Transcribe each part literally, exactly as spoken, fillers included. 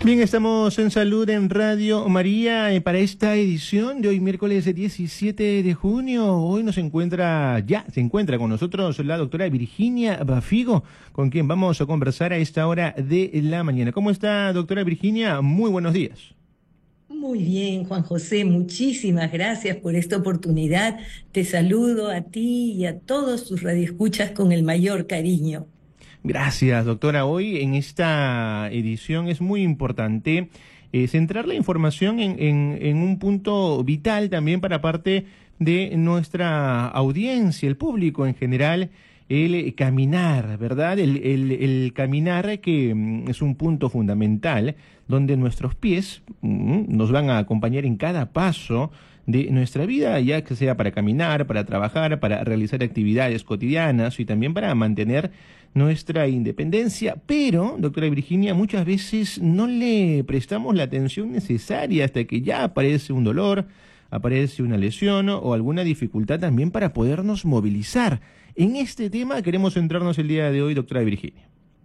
Bien, estamos en Salud en Radio María eh, para esta edición de hoy, miércoles diecisiete de junio. Hoy nos encuentra, ya se encuentra con nosotros la doctora Virginia Bafigo, con quien vamos a conversar a esta hora de la mañana. ¿Cómo está, doctora Virginia? Muy buenos días. Muy bien, Juan José, muchísimas gracias por esta oportunidad. Te saludo a ti y a todos tus radioescuchas con el mayor cariño. Gracias, doctora. Hoy en esta edición es muy importante eh, centrar la información en, en, en un punto vital también para parte de nuestra audiencia, el público en general, el caminar, ¿verdad? El, el, el caminar que mm, es un punto fundamental donde nuestros pies mm, nos van a acompañar en cada paso de nuestra vida, ya que sea para caminar, para trabajar, para realizar actividades cotidianas y también para mantener nuestra independencia. Pero, doctora Virginia, muchas veces no le prestamos la atención necesaria hasta que ya aparece un dolor, aparece una lesión o alguna dificultad también para podernos movilizar. En este tema queremos centrarnos el día de hoy, doctora Virginia.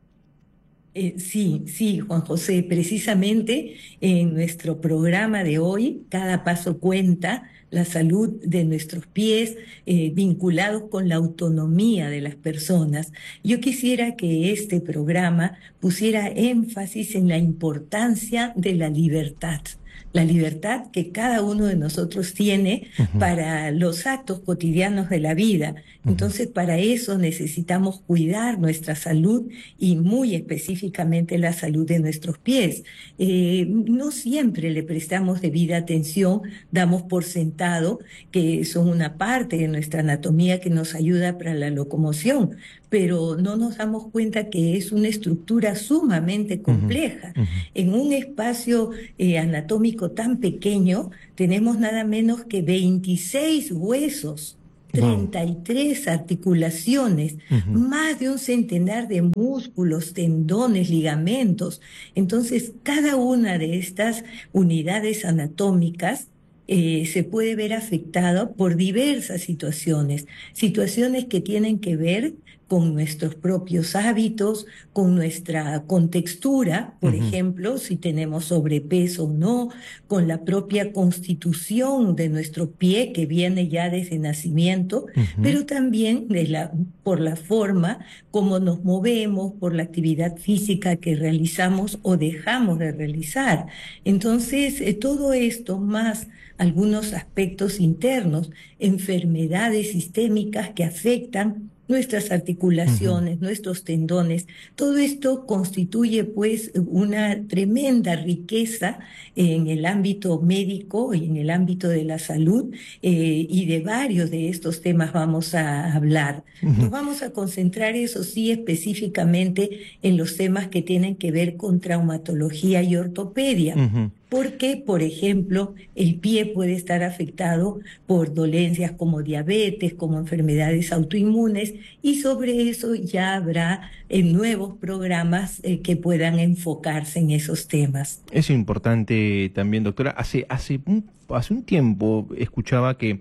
Eh, sí, sí, Juan José, precisamente en nuestro programa de hoy, Cada Paso Cuenta, la salud de nuestros pies, eh, vinculados con la autonomía de las personas. Yo quisiera que este programa pusiera énfasis en la importancia de la libertad. La libertad que cada uno de nosotros tiene Uh-huh. para los actos cotidianos de la vida. Entonces, para eso necesitamos cuidar nuestra salud y muy específicamente la salud de nuestros pies. Eh, no siempre le prestamos debida atención, damos por sentado que son una parte de nuestra anatomía que nos ayuda para la locomoción, pero no nos damos cuenta que es una estructura sumamente compleja. Uh-huh. Uh-huh. En un espacio eh, anatómico tan pequeño, tenemos nada menos que veintiséis huesos, treinta y tres articulaciones, Uh-huh. más de un centenar de músculos, tendones, ligamentos. Entonces, cada una de estas unidades anatómicas eh, se puede ver afectada por diversas situaciones, situaciones que tienen que ver con nuestros propios hábitos, con nuestra contextura, por Uh-huh. ejemplo, si tenemos sobrepeso o no, con la propia constitución de nuestro pie que viene ya desde nacimiento, Uh-huh. pero también de la, por la forma como nos movemos, por la actividad física que realizamos o dejamos de realizar. Entonces, eh, todo esto más algunos aspectos internos, enfermedades sistémicas que afectan nuestras articulaciones, uh-huh. nuestros tendones, todo esto constituye pues una tremenda riqueza en el ámbito médico y en el ámbito de la salud, eh, y de varios de estos temas vamos a hablar. Uh-huh. Nos vamos a concentrar, eso sí, específicamente en los temas que tienen que ver con traumatología y ortopedia. Uh-huh. Porque, por ejemplo, el pie puede estar afectado por dolencias como diabetes, como enfermedades autoinmunes, y sobre eso ya habrá eh, nuevos programas eh, que puedan enfocarse en esos temas. Es importante también, doctora. Hace, hace, un, hace un tiempo escuchaba que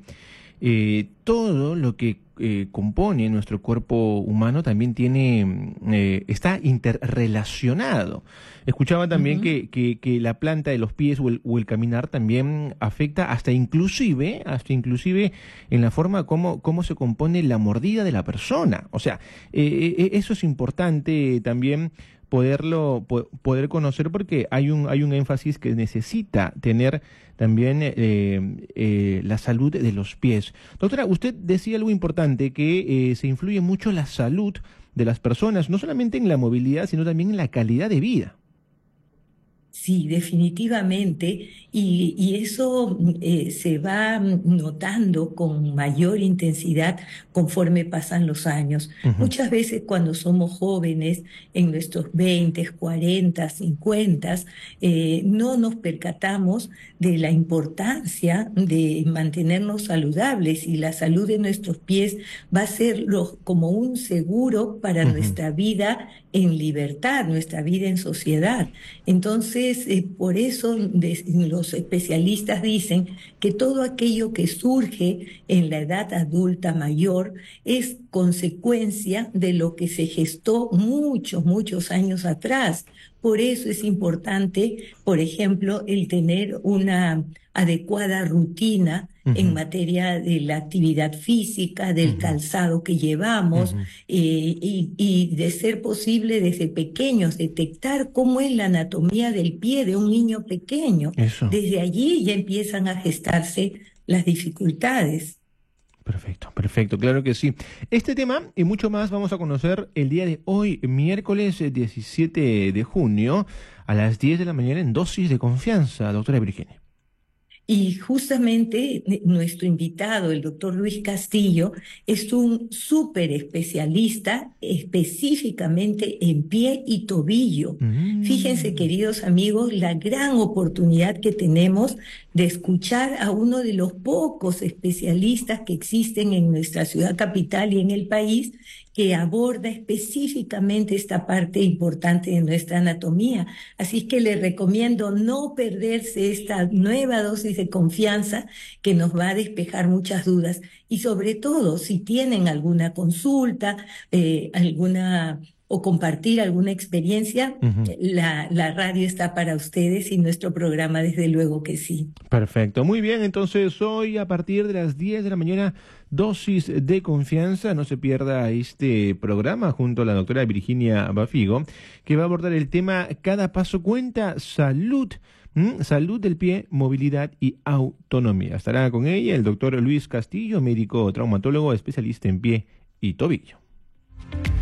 eh, todo lo que eh, compone nuestro cuerpo humano también tiene eh, está interrelacionado. Escuchaba también uh-huh. que, que, que la planta de los pies o el, o el caminar también afecta hasta inclusive, hasta inclusive en la forma como, cómo se compone la mordida de la persona. O sea, eh, eh, eso es importante también poderlo poder conocer, porque hay un hay un énfasis que necesita tener también eh, eh, la salud de los pies. Doctora, usted decía algo importante, que eh, se influye mucho la salud de las personas, no solamente en la movilidad, sino también en la calidad de vida. Sí, definitivamente, y, y eso eh, se va notando con mayor intensidad conforme pasan los años. Uh-huh. Muchas veces cuando somos jóvenes, en nuestros veinte, cuarenta, cincuenta, eh, no nos percatamos de la importancia de mantenernos saludables, y la salud de nuestros pies va a ser lo, como un seguro para uh-huh. nuestra vida en libertad, nuestra vida en sociedad. Entonces, eh, por eso de, los especialistas dicen que todo aquello que surge en la edad adulta mayor es consecuencia de lo que se gestó muchos, muchos años atrás. Por eso es importante, por ejemplo, el tener una adecuada rutina Uh-huh. en materia de la actividad física, del Uh-huh. calzado que llevamos, Uh-huh. eh, y, y de ser posible desde pequeños detectar cómo es la anatomía del pie de un niño pequeño. Eso. Desde allí ya empiezan a gestarse las dificultades. Perfecto, perfecto, claro que sí. Este tema y mucho más vamos a conocer el día de hoy, miércoles diecisiete de junio, a las diez de la mañana en Dosis de Confianza, doctora Virginia. Y justamente nuestro invitado, el doctor Luis Castillo, es un súper especialista específicamente en pie y tobillo. Mm. Fíjense, queridos amigos, la gran oportunidad que tenemos de escuchar a uno de los pocos especialistas que existen en nuestra ciudad capital y en el país, que aborda específicamente esta parte importante de nuestra anatomía. Así que les recomiendo no perderse esta nueva dosis de confianza que nos va a despejar muchas dudas. Y sobre todo, si tienen alguna consulta, eh, alguna o compartir alguna experiencia, uh-huh. la, la radio está para ustedes y nuestro programa desde luego que sí. Perfecto, muy bien, entonces hoy a partir de las diez de la mañana, Dosis de Confianza, no se pierda este programa junto a la doctora Virginia Bafigo, que va a abordar el tema Cada Paso Cuenta, Salud, ¿Mm? Salud del pie, movilidad y autonomía. Estará con ella el doctor Luis Castillo, médico traumatólogo, especialista en pie y tobillo.